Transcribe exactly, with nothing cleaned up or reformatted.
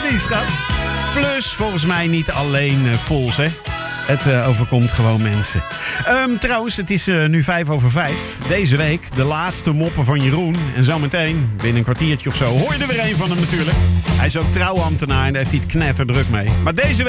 Sorry, schat. Plus, volgens mij niet alleen uh, Vols, hè. Het uh, overkomt gewoon mensen. Um, trouwens, het is uh, nu vijf over vijf. Deze week de laatste moppen van Jeroen. En zometeen, binnen een kwartiertje of zo, hoor je er weer een van hem natuurlijk. Hij is ook trouwambtenaar en daar heeft hij het knetterdruk mee. Maar deze week